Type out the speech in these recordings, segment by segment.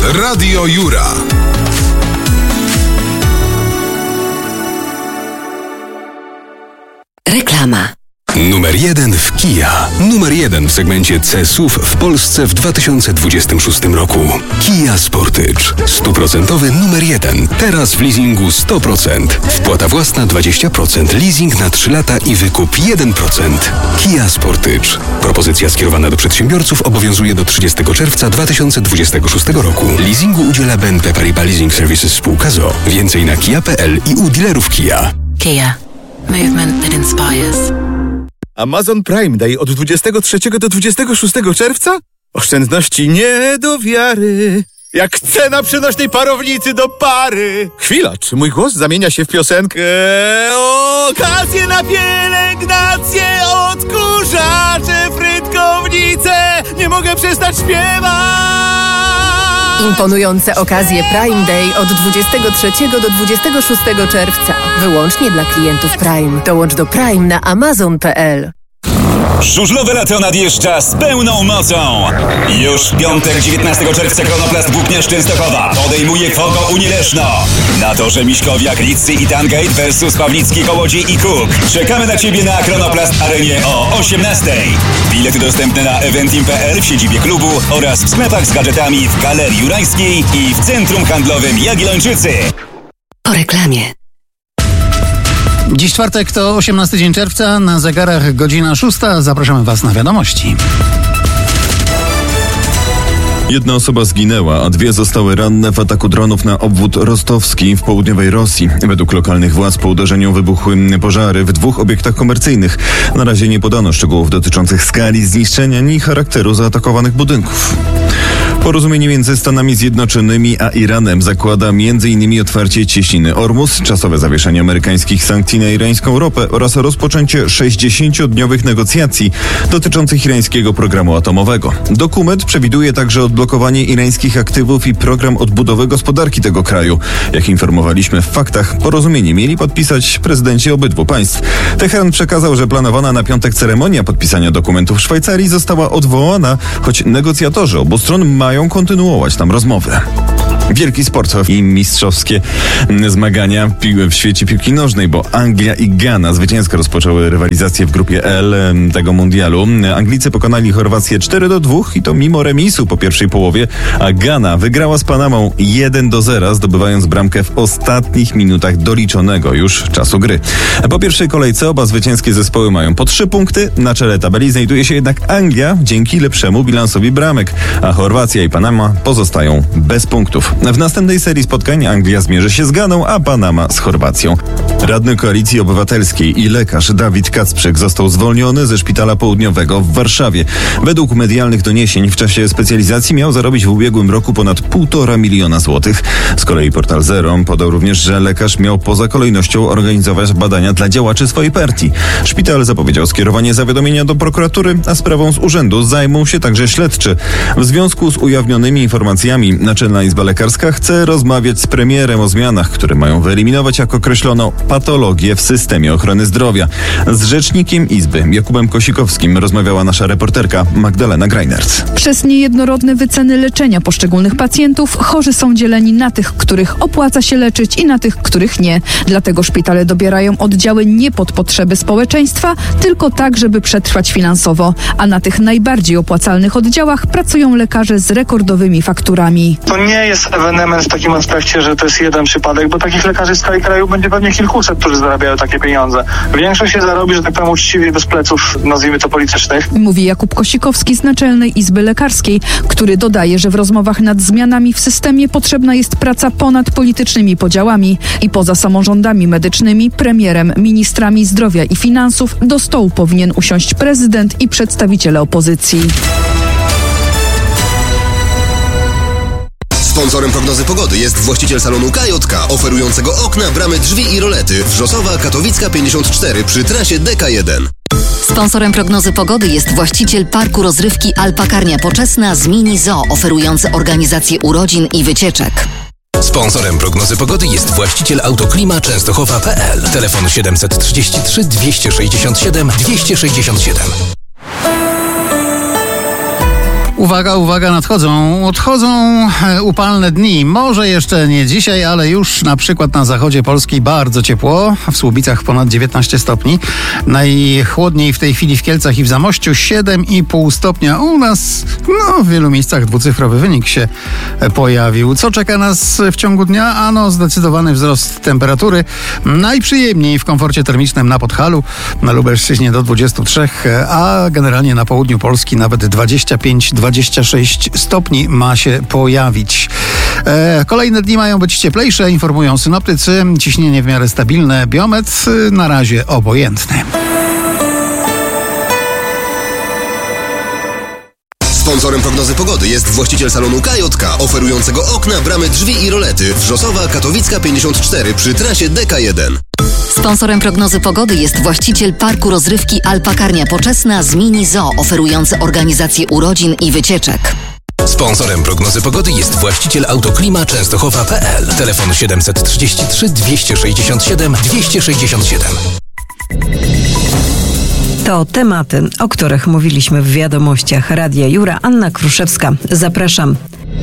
Radio Jura. Reklama. Numer 1 w Kia. Numer 1 w segmencie C-SUV w Polsce w 2026 roku. Kia Sportage. 100% numer 1. Teraz w leasingu 100%. Wpłata własna 20%. Leasing na 3 lata i wykup 1%. Kia Sportage. Propozycja skierowana do przedsiębiorców obowiązuje do 30 czerwca 2026 roku. Leasingu udziela BNP Paribas Leasing Services spółka z.o.o. Więcej na kia.pl i u dealerów Kia. Kia. Movement that inspires. Amazon Prime Day od 23 do 26 czerwca? Oszczędności nie do wiary. Jak cena przenośnej parownicy do pary. Chwila, czy mój głos zamienia się w piosenkę? Okazje na pielęgnację, odkurzacze, frytkownice. Nie mogę przestać śpiewać. Imponujące okazje Prime Day od 23 do 26 czerwca. Wyłącznie dla klientów Prime. Dołącz do Prime na amazon.pl. Żużlowe lato nadjeżdża z pełną mocą. Już w piątek 19 czerwca Chronoplast Włóknia Częstochowa podejmuje Fogo Unię Leszno. Na torze Miśkowiak, Lidzy i Tangate versus Pawlicki, Kołodziej i Kuk. Czekamy na Ciebie na Chronoplast Arenie o 18:00. Bilety dostępne na eventim.pl w siedzibie klubu oraz w sklepach z gadżetami w Galerii Jurajskiej i w Centrum Handlowym Jagiellończycy. Po reklamie. Dziś czwartek to 18 dzień czerwca, na zegarach godzina 6. Zapraszamy Was na wiadomości. Jedna osoba zginęła, a 2 zostały ranne w ataku dronów na obwód rostowski w południowej Rosji. Według lokalnych władz po uderzeniu wybuchły pożary w 2 obiektach komercyjnych. Na razie nie podano szczegółów dotyczących skali zniszczenia ani charakteru zaatakowanych budynków. Porozumienie między Stanami Zjednoczonymi a Iranem zakłada m.in. otwarcie cieśniny Ormus, czasowe zawieszenie amerykańskich sankcji na irańską ropę oraz rozpoczęcie 60-dniowych negocjacji dotyczących irańskiego programu atomowego. Dokument przewiduje także odblokowanie irańskich aktywów i program odbudowy gospodarki tego kraju. Jak informowaliśmy w faktach, porozumienie mieli podpisać prezydenci obydwu państw. Teheran przekazał, że planowana na piątek ceremonia podpisania dokumentów w Szwajcarii została odwołana, choć negocjatorzy obu stron mają kontynuować tam rozmowy. Wielki sport i mistrzowskie zmagania w świecie piłki nożnej, bo Anglia i Gana zwycięsko rozpoczęły rywalizację w grupie L tego mundialu. Anglicy pokonali Chorwację 4-2 i to mimo remisu po pierwszej połowie, a Gana wygrała z Panamą 1-0, zdobywając bramkę w ostatnich minutach doliczonego już czasu gry. Po pierwszej kolejce oba zwycięskie zespoły mają po 3 punkty. Na czele tabeli znajduje się jednak Anglia dzięki lepszemu bilansowi bramek, a Chorwacja i Panama pozostają bez punktów. W następnej serii spotkań Anglia zmierzy się z Ganą, a Panama z Chorwacją. Radny Koalicji Obywatelskiej i lekarz Dawid Kacprzyk został zwolniony ze Szpitala Południowego w Warszawie. Według medialnych doniesień w czasie specjalizacji miał zarobić w ubiegłym roku ponad 1,5 miliona złotych. Z kolei portal Zero podał również, że lekarz miał poza kolejnością organizować badania dla działaczy swojej partii. Szpital zapowiedział skierowanie zawiadomienia do prokuratury, a sprawą z urzędu zajmą się także śledczy. W związku z ujawnionymi informacjami Naczelna Izba Lekarska chce rozmawiać z premierem o zmianach, które mają wyeliminować, jak określono, patologie w systemie ochrony zdrowia. Z rzecznikiem Izby, Jakubem Kosikowskim, rozmawiała nasza reporterka Magdalena Greinert. Przez niejednorodne wyceny leczenia poszczególnych pacjentów chorzy są dzieleni na tych, których opłaca się leczyć i na tych, których nie. Dlatego szpitale dobierają oddziały nie pod potrzeby społeczeństwa, tylko tak, żeby przetrwać finansowo. A na tych najbardziej opłacalnych oddziałach pracują lekarze z rekordowymi fakturami. To nie jest ewenement w takim aspekcie, że to jest jeden przypadek, bo takich lekarzy w skali kraju będzie pewnie kilkuset, którzy zarabiają takie pieniądze. Większość się zarobi, że tak powiem, uczciwie, bez pleców, nazwijmy to, politycznych. Mówi Jakub Kosikowski z Naczelnej Izby Lekarskiej, który dodaje, że w rozmowach nad zmianami w systemie potrzebna jest praca ponad politycznymi podziałami i poza samorządami medycznymi, premierem, ministrami zdrowia i finansów do stołu powinien usiąść prezydent i przedstawiciele opozycji. Sponsorem prognozy pogody jest właściciel salonu KJK, oferującego okna, bramy, drzwi i rolety. Wrzosowa, Katowicka 54 przy trasie DK1. Sponsorem prognozy pogody jest właściciel parku rozrywki Alpakarnia Poczesna z Mini Zoo, oferujący organizację urodzin i wycieczek. Sponsorem prognozy pogody jest właściciel Autoklima Częstochowa.pl. Telefon 733 267 267. Uwaga, odchodzą upalne dni. Może jeszcze nie dzisiaj, ale już na przykład na zachodzie Polski bardzo ciepło. W Słubicach ponad 19 stopni. Najchłodniej w tej chwili w Kielcach i w Zamościu 7,5 stopnia. U nas w wielu miejscach dwucyfrowy wynik się pojawił. Co czeka nas w ciągu dnia? Ano zdecydowany wzrost temperatury. Najprzyjemniej w komforcie termicznym na Podhalu, na Lubelszczyźnie do 23, a generalnie na południu Polski nawet 25-26 stopni ma się pojawić. Kolejne dni mają być cieplejsze, informują synoptycy. Ciśnienie w miarę stabilne, biometr na razie obojętny. Sponsorem prognozy pogody jest właściciel salonu KJK, oferującego okna, bramy, drzwi i rolety. Wrzosowa, Katowicka 54 przy trasie DK1. Sponsorem prognozy pogody jest właściciel parku rozrywki Alpakarnia Poczesna z Mini Zoo, oferujący organizację urodzin i wycieczek. Sponsorem prognozy pogody jest właściciel Autoklima Częstochowa.pl. Telefon 733 267 267. To tematy, o których mówiliśmy w wiadomościach Radia Jura. Anna Kruszewska. Zapraszam.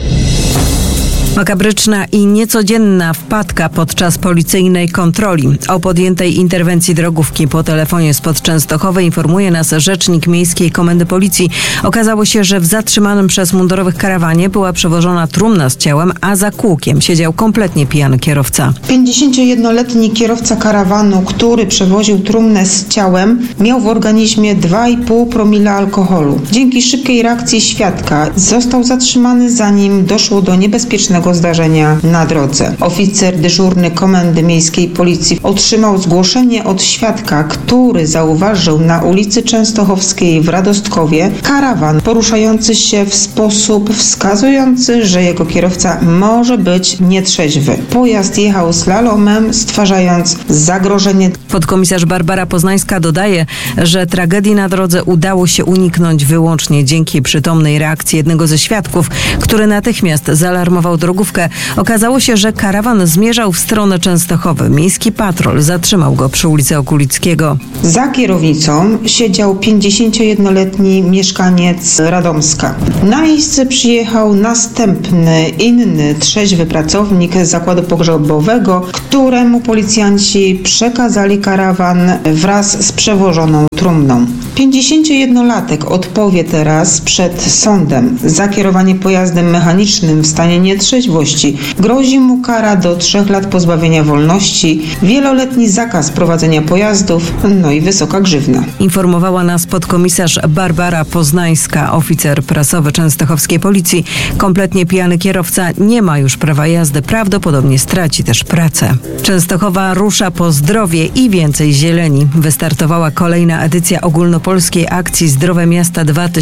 Makabryczna i niecodzienna wpadka podczas policyjnej kontroli. O podjętej interwencji drogówki po telefonie spod Częstochowy informuje nas rzecznik Miejskiej Komendy Policji. Okazało się, że w zatrzymanym przez mundurowych karawanie była przewożona trumna z ciałem, a za kółkiem siedział kompletnie pijany kierowca. 51-letni kierowca karawanu, który przewoził trumnę z ciałem, miał w organizmie 2,5 promila alkoholu. Dzięki szybkiej reakcji świadka został zatrzymany, zanim doszło do niebezpiecznego zdarzenia na drodze. Oficer dyżurny Komendy Miejskiej Policji otrzymał zgłoszenie od świadka, który zauważył na ulicy Częstochowskiej w Radostkowie karawan poruszający się w sposób wskazujący, że jego kierowca może być nietrzeźwy. Pojazd jechał slalomem, stwarzając zagrożenie. Podkomisarz Barbara Poznańska dodaje, że tragedii na drodze udało się uniknąć wyłącznie dzięki przytomnej reakcji jednego ze świadków, który natychmiast zaalarmował drogówkę. Okazało się, że karawan zmierzał w stronę Częstochowy. Miejski patrol zatrzymał go przy ulicy Okulickiego. Za kierownicą siedział 51-letni mieszkaniec Radomska. Na miejsce przyjechał następny, inny trzeźwy pracownik zakładu pogrzebowego, któremu policjanci przekazali karawan wraz z przewożoną trumną. 51-latek odpowie teraz przed sądem za kierowanie pojazdem mechanicznym w stanie nietrzeźwości. Grozi mu kara do 3 lat pozbawienia wolności, wieloletni zakaz prowadzenia pojazdów, i wysoka grzywna. Informowała nas podkomisarz Barbara Poznańska, oficer prasowy Częstochowskiej Policji. Kompletnie pijany kierowca nie ma już prawa jazdy, prawdopodobnie straci też pracę. Częstochowa rusza po zdrowie i więcej zieleni. Wystartowała kolejna edycja ogólnopolskiej akcji Zdrowe Miasta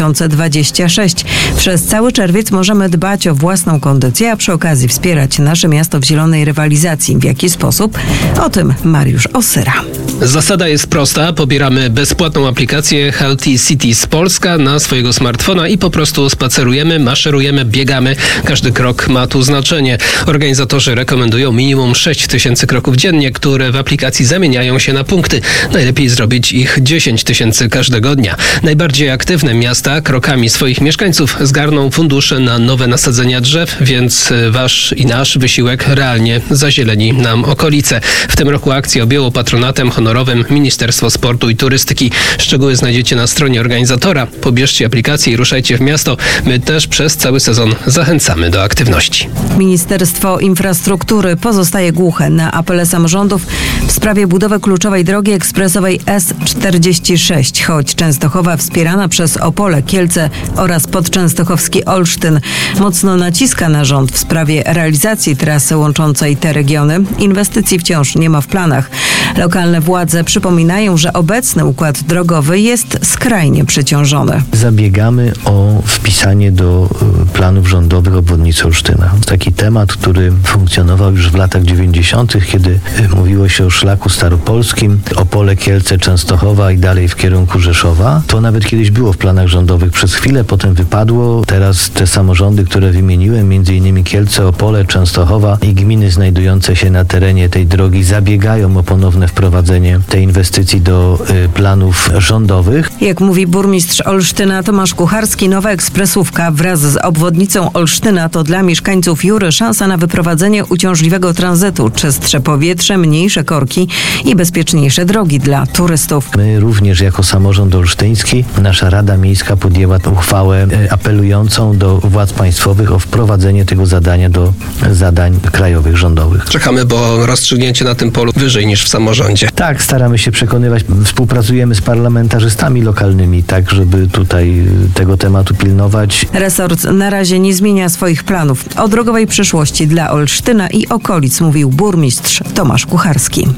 2026. Przez cały czerwiec możemy dbać o własną kondycję, a przy okazji wspierać nasze miasto w zielonej rywalizacji. W jaki sposób? O tym Mariusz Osyra. Zasada jest prosta. Pobieramy bezpłatną aplikację Healthy Cities Polska na swojego smartfona i po prostu spacerujemy, maszerujemy, biegamy. Każdy krok ma tu znaczenie. Organizatorzy rekomendują minimum 6000 kroków dziennie, które w aplikacji zamieniają się na punkty. Najlepiej zrobić ich 10 000 każdego dnia. Najbardziej aktywne miasta krokami swoich mieszkańców zgarną fundusze na nowe nasadzenia drzew, więc wasz i nasz wysiłek realnie zazieleni nam okolice. W tym roku akcję objęło patronatem honorowym Ministerstwo Sportu i Turystyki. Szczegóły znajdziecie na stronie organizatora. Pobierzcie aplikację i ruszajcie w miasto. My też przez cały sezon zachęcamy do aktywności. Ministerstwo Infrastruktury pozostaje głuche na apele samorządów w sprawie budowy kluczowej drogi ekspresowej S46, choć Częstochowa wspierana przez Opole, Kielce oraz podczęstochowski Olsztyn mocno naciska na rząd w sprawie realizacji trasy łączącej te regiony. Inwestycji wciąż nie ma w planach. Lokalne władze przypominają, że obecny układ drogowy jest skrajnie przeciążony. Zabiegamy o wpisanie do planów rządowych obwodnicy Olsztyna. Taki temat, który funkcjonował już w latach 90., kiedy mówiło się o szlaku staropolskim, Opole, Kielce, Częstochowa i dalej w kierunku przypadku Rzeszowa. To nawet kiedyś było w planach rządowych przez chwilę, potem wypadło. Teraz te samorządy, które wymieniłem, m.in. Kielce, Opole, Częstochowa i gminy znajdujące się na terenie tej drogi zabiegają o ponowne wprowadzenie tej inwestycji do planów rządowych. Jak mówi burmistrz Olsztyna Tomasz Kucharski, nowa ekspresówka wraz z obwodnicą Olsztyna to dla mieszkańców Jury szansa na wyprowadzenie uciążliwego tranzytu, czystsze powietrze, mniejsze korki i bezpieczniejsze drogi dla turystów. My również jako samorząd olsztyński, nasza Rada Miejska podjęła uchwałę apelującą do władz państwowych o wprowadzenie tego zadania do zadań krajowych, rządowych. Czekamy, bo rozstrzygnięcie na tym polu wyżej niż w samorządzie. Tak, staramy się przekonywać, współpracujemy z parlamentarzystami lokalnymi, tak żeby tutaj tego tematu pilnować. Resort na razie nie zmienia swoich planów. O drogowej przyszłości dla Olsztyna i okolic mówił burmistrz Tomasz Kucharski.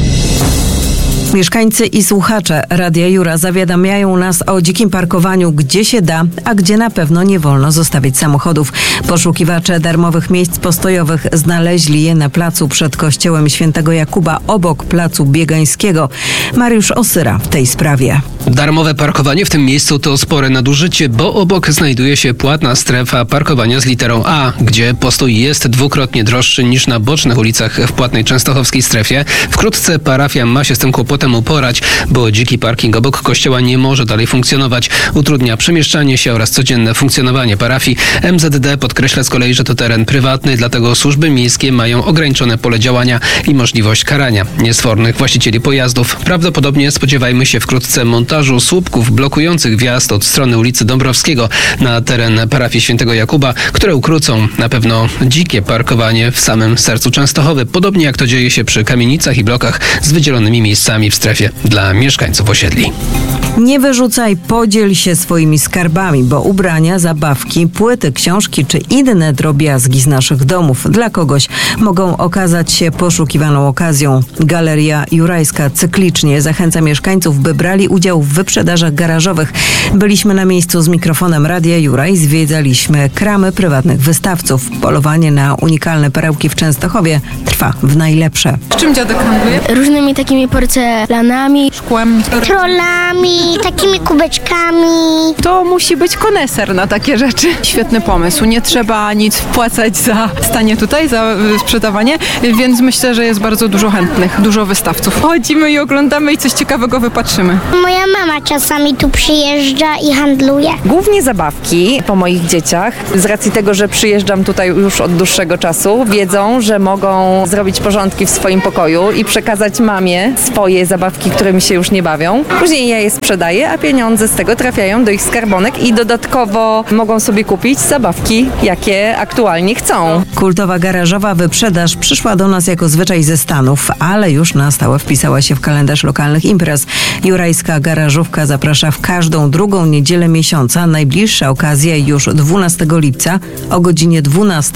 Mieszkańcy i słuchacze Radia Jura zawiadamiają nas o dzikim parkowaniu, gdzie się da, a gdzie na pewno nie wolno zostawić samochodów. Poszukiwacze darmowych miejsc postojowych znaleźli je na placu przed kościołem Świętego Jakuba obok placu Biegańskiego. Mariusz Osyra w tej sprawie. Darmowe parkowanie w tym miejscu to spore nadużycie, bo obok znajduje się płatna strefa parkowania z literą A, gdzie postój jest dwukrotnie droższy niż na bocznych ulicach w płatnej częstochowskiej strefie. Wkrótce parafia ma się z tym kłopotem uporać, bo dziki parking obok kościoła nie może dalej funkcjonować. Utrudnia przemieszczanie się oraz codzienne funkcjonowanie parafii. MZD podkreśla z kolei, że to teren prywatny, dlatego służby miejskie mają ograniczone pole działania i możliwość karania niesfornych właścicieli pojazdów. Prawdopodobnie spodziewajmy się wkrótce montażu słupków blokujących wjazd od strony ulicy Dąbrowskiego na teren parafii Świętego Jakuba, które ukrócą na pewno dzikie parkowanie w samym sercu Częstochowy, podobnie jak to dzieje się przy kamienicach i blokach z wydzielonymi miejscami w strefie dla mieszkańców osiedli. Nie wyrzucaj, podziel się swoimi skarbami, bo ubrania, zabawki, płyty, książki czy inne drobiazgi z naszych domów dla kogoś mogą okazać się poszukiwaną okazją. Galeria Jurajska cyklicznie zachęca mieszkańców, by brali udział w wyprzedażach garażowych. Byliśmy na miejscu z mikrofonem Radia Juraj, zwiedzaliśmy kramy prywatnych wystawców. Polowanie na unikalne perełki w Częstochowie trwa w najlepsze. W czym dziadek handluje? Różnymi takimi porcelanami, szkłem, trollami, takimi kubeczkami. To musi być koneser na takie rzeczy. Świetny pomysł. Nie trzeba nic wpłacać za stanie tutaj, za sprzedawanie, więc myślę, że jest bardzo dużo chętnych, dużo wystawców. Chodzimy i oglądamy i coś ciekawego wypatrzymy. Moja mama czasami tu przyjeżdża i handluje. Głównie zabawki po moich dzieciach. Z racji tego, że przyjeżdżam tutaj już od dłuższego czasu, wiedzą, że mogą zrobić porządki w swoim pokoju i przekazać mamie swoje zabawki, którymi się już nie bawią. Później ja je sprzedaję, a pieniądze z tego trafiają do ich skarbonek i dodatkowo mogą sobie kupić zabawki, jakie aktualnie chcą. Kultowa garażowa wyprzedaż przyszła do nas jako zwyczaj ze Stanów, ale już na stałe wpisała się w kalendarz lokalnych imprez. Jurajska garażówka zaprasza w każdą drugą niedzielę miesiąca. Najbliższa okazja już 12 lipca o godzinie 12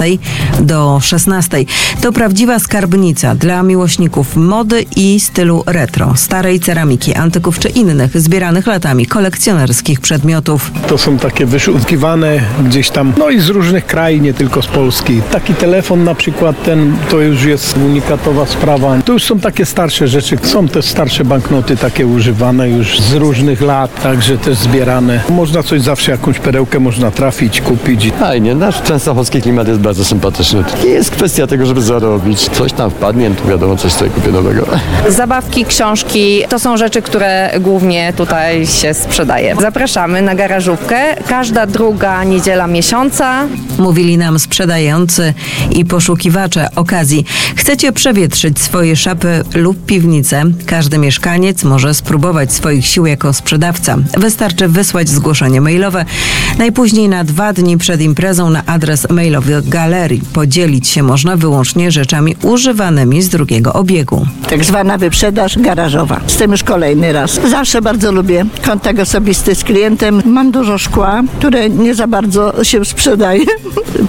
do 16. To prawdziwa skarbnica dla miłośników mody i stylu retro, starej ceramiki, antyków czy innych zbieranych latami kolekcjonerskich przedmiotów. To są takie wyszukiwane gdzieś tam, no i z różnych krajów, nie tylko z Polski. Taki telefon na przykład, to już jest unikatowa sprawa. To już są takie starsze rzeczy, są też starsze banknoty takie używane już z różnych lat, także też zbierane. Można coś zawsze, jakąś perełkę można trafić, kupić. Fajnie, nasz częstochowski klimat jest bardzo sympatyczny. Jest kwestia tego, żeby zarobić. Coś tam wpadnie, to wiadomo, coś sobie kupię nowego. Zabawki, książki, to są rzeczy, które głównie tutaj się sprzedaje. Zapraszamy na garażówkę. Każda druga niedziela miesiąca. Mówili nam sprzedający i poszukiwacze okazji. Chcecie przewietrzyć swoje szafy lub piwnice? Każdy mieszkaniec może spróbować swoich sił jako sprzedawca. Wystarczy wysłać zgłoszenie mailowe najpóźniej na 2 dni przed imprezą na adres mailowy galerii. Podzielić się można wyłącznie rzeczami używanymi z drugiego obiegu. Tak zwana wyprzedaż garażowa. Jestem już kolejny raz. Zawsze bardzo lubię kontakt osobisty z klientem. Mam dużo szkła, które nie za bardzo się sprzedaje.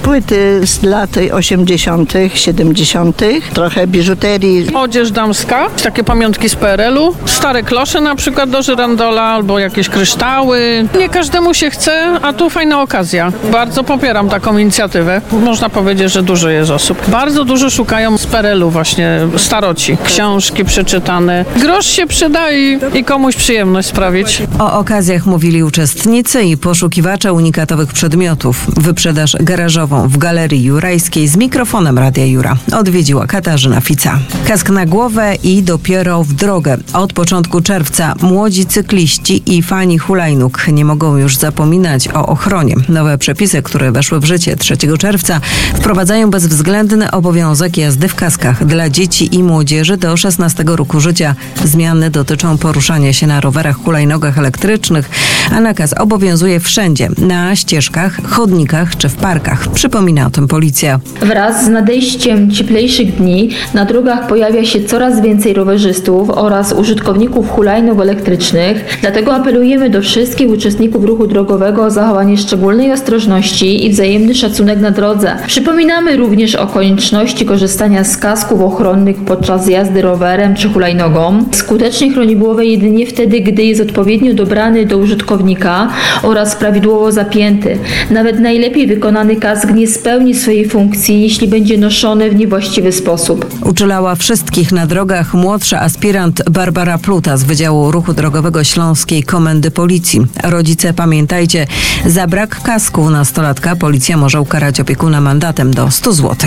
płyty z lat 80., 70., trochę biżuterii. Odzież damska, takie pamiątki z PRL-u, stare klosze na przykład do żyrandola albo jakieś kryształy. Nie każdemu się chce, a tu fajna okazja. Bardzo popieram taką inicjatywę. Można powiedzieć, że dużo jest osób. Bardzo dużo szukają z PRL-u właśnie staroci. Książki przeczytane. Grosz się przyda i komuś przyjemność sprawić. O okazjach mówili uczestnicy i poszukiwacze unikatowych przedmiotów. Wyprzedaż garażową w Galerii Jurajskiej z mikrofonem Radia Jura odwiedziła Katarzyna Fica. Kask na głowę i dopiero w drogę. Od początku czerwca młodzi cykliści i fani hulajnóg nie mogą już zapominać o ochronie. Nowe przepisy, które weszły w życie 3 czerwca, wprowadzają bezwzględny obowiązek jazdy w kaskach dla dzieci i młodzieży do 16 roku życia. Zmiany dotyczą poruszania się na rowerach, hulajnogach elektrycznych, a nakaz obowiązuje wszędzie, na ścieżkach, chodnikach czy w parkach. Przypomina o tym policja. Wraz z nadejściem cieplejszych dni na drogach pojawia się coraz więcej rowerzystów oraz użytkowników hulajnóg elektrycznych. Dlatego apelujemy do wszystkich uczestników ruchu drogowego o zachowanie szczególnej ostrożności i wzajemny szacunek na drodze. Przypominamy również o konieczności korzystania z kasków ochronnych podczas jazdy rowerem czy hulajnogą. Skutecznie chroni głowę jedynie wtedy, gdy jest odpowiednio dobrany do użytkownika oraz prawidłowo zapięty. Nawet najlepiej wykonany kask nie spełni swojej funkcji, jeśli będzie noszony w niewłaściwy sposób. Uczulała wszystkich na drogach młodsza aspirant Barbara Pluta z Wydziału Ruchu Drogowego Śląskiej Komendy Policji. Rodzice, pamiętajcie, za brak kasku nastolatka policja może ukarać opiekuna mandatem do 100 zł.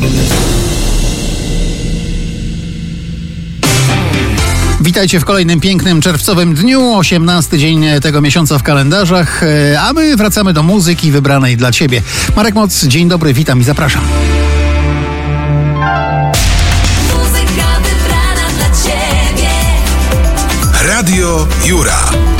Witajcie w kolejnym pięknym czerwcowym dniu, 18 dzień tego miesiąca w kalendarzach, a my wracamy do muzyki wybranej dla Ciebie. Marek Moc, dzień dobry, witam i zapraszam. Radio Jura.